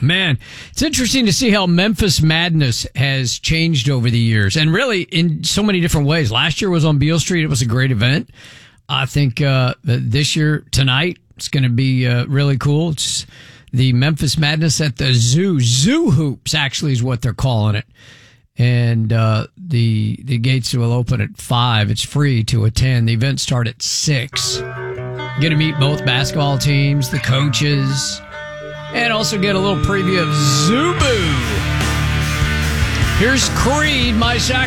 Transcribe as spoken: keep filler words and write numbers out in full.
Man, it's interesting to see how Memphis Madness has changed over the years, and really in so many different ways. Last year was on Beale Street. It was a great event. I think uh, this year, tonight, it's going to be uh, really cool. It's the Memphis Madness at the Zoo. Zoo Hoops, actually, is what they're calling it. And uh, the the gates will open at five. It's free to attend. The event starts at six. Get to meet both basketball teams, the coaches, and also get a little preview of Zubu. Here's Creed, My Sacrifice.